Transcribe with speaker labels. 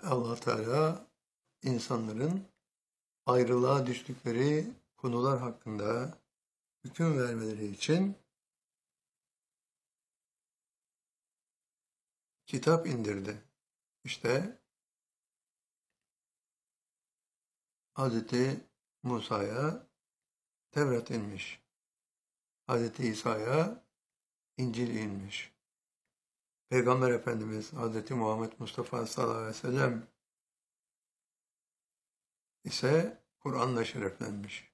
Speaker 1: Allah Teala insanların ayrılığa düştükleri konular hakkında hüküm vermeleri için kitap indirdi. İşte Hz. Musa'ya Tevrat inmiş. Hz. İsa'ya İncil inmiş. Peygamber Efendimiz Hz. Muhammed Mustafa sallallahu aleyhi ve sellem ise Kur'an'la şereflenmiş.